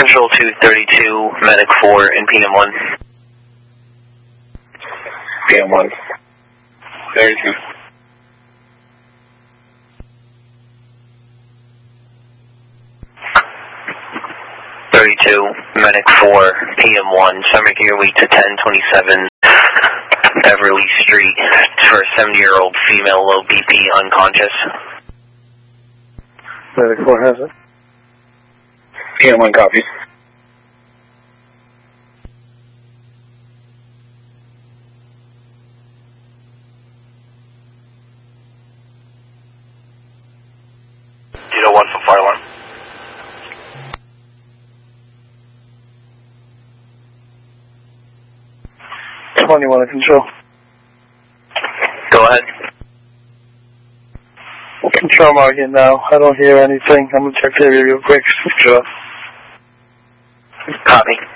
Control 232, Medic 4 in PM1. PM1. 32. Medic 4, PM1, summary here, week to 1027 Beverly Street for a 70-year-old female, low BP, unconscious. Medic 4 has it. PM1 copy. Dito 1 for fire alarm. 21 to control. Go ahead. Control market now. I don't hear anything. I'm going to check the area real quick. Copy.